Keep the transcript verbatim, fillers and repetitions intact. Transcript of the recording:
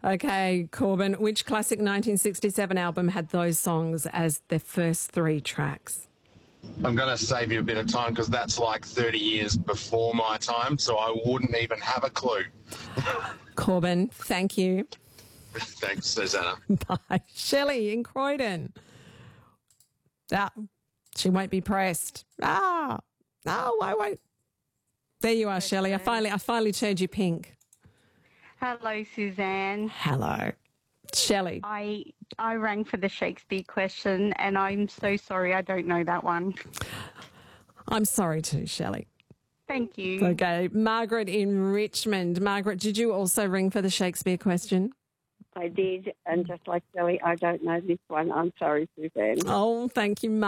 Okay, Corbin, which classic nineteen sixty-seven album had those songs as their first three tracks? I'm going to save you a bit of time because that's like thirty years before my time, so I wouldn't even have a clue. Corbin, thank you. Thanks, Susanna. Bye. Shelley in Croydon. Ah, she won't be pressed. Ah, no, I won't. There you are, Shelley. I finally, I finally turned you pink. Hello, Suzanne. Hello, Shelley. I I rang for the Shakespeare question, and I'm so sorry I don't know that one. I'm sorry too, Shelley. Thank you. Okay, Margaret in Richmond. Margaret, did you also ring for the Shakespeare question? I did, and just like Sally, I don't know this one. I'm sorry, Suzanne. Oh, thank you, Margaret.